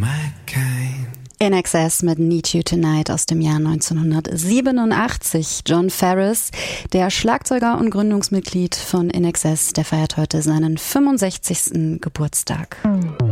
my kind. INXS mit Need You Tonight aus dem Jahr 1987. Jon Farriss, der Schlagzeuger und Gründungsmitglied von INXS, der feiert heute seinen 65. Geburtstag.